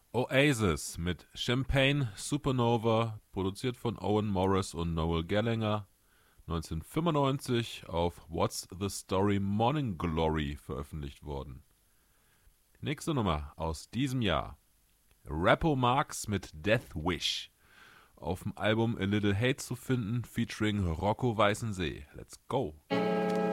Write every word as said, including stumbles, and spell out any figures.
Oasis mit Champagne Supernova, produziert von Owen Morris und Noel Gallagher, neunzehnhundertfünfundneunzig auf What's the Story Morning Glory veröffentlicht worden. Nächste Nummer aus diesem Jahr. Rappo Marx mit Death Wish. Auf dem Album A Little Hate zu finden, featuring Rocco Weißensee. Let's go!